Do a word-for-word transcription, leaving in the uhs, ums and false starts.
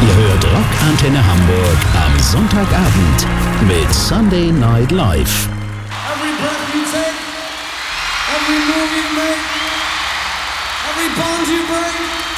Ihr hört Rock Antenne Hamburg am Sonntagabend mit Sunday Night Live. Every breath you take, every move you make, every bond you break.